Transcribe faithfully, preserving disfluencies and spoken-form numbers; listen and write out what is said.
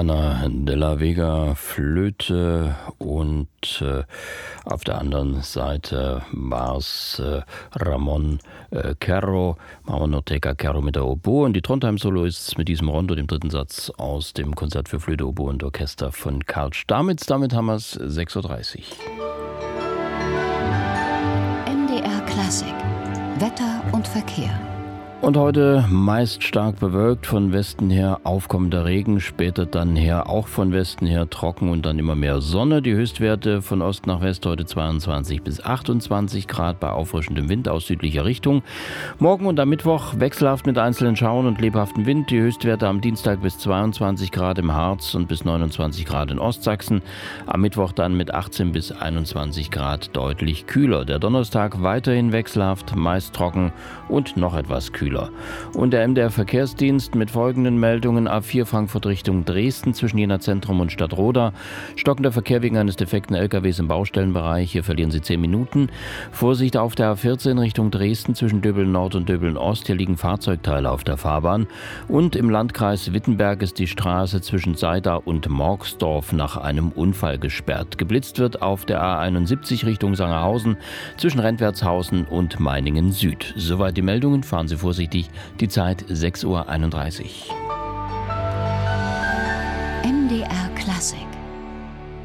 Ana de la Vega Flöte und äh, auf der anderen Seite war es äh, Ramon äh, Carro, Mauro Ortega Carro mit der Oboe und die Trondheim-Soloists mit diesem Rondo, dem dritten Satz aus dem Konzert für Flöte, Oboe und Orchester von Karl Stamitz. Damit haben wir es sechs Uhr dreißig. M D R Klassik. Wetter und Verkehr. Und heute meist stark bewölkt, von Westen her aufkommender Regen, später dann her auch von Westen her trocken und dann immer mehr Sonne. Die Höchstwerte von Ost nach West heute zweiundzwanzig bis achtundzwanzig Grad bei auffrischendem Wind aus südlicher Richtung. Morgen und am Mittwoch wechselhaft mit einzelnen Schauern und lebhaftem Wind. Die Höchstwerte am Dienstag bis zweiundzwanzig Grad im Harz und bis neunundzwanzig Grad in Ostsachsen. Am Mittwoch dann mit achtzehn bis einundzwanzig Grad deutlich kühler. Der Donnerstag weiterhin wechselhaft, meist trocken und noch etwas kühler. Und der M D R Verkehrsdienst mit folgenden Meldungen: A vier Frankfurt Richtung Dresden zwischen Jena Zentrum und Stadtroda. Stockender Verkehr wegen eines defekten L K Ws im Baustellenbereich. Hier verlieren Sie zehn Minuten. Vorsicht auf der A vierzehn Richtung Dresden zwischen Döbeln Nord und Döbeln Ost. Hier liegen Fahrzeugteile auf der Fahrbahn. Und im Landkreis Wittenberg ist die Straße zwischen Seida und Morgsdorf nach einem Unfall gesperrt. Geblitzt wird auf der A einundsiebzig Richtung Sangerhausen zwischen Rentwertshausen und Meiningen Süd. Soweit die Meldungen. Fahren Sie vorsichtig. Die Zeit sechs Uhr einunddreißig. M D R Klassik.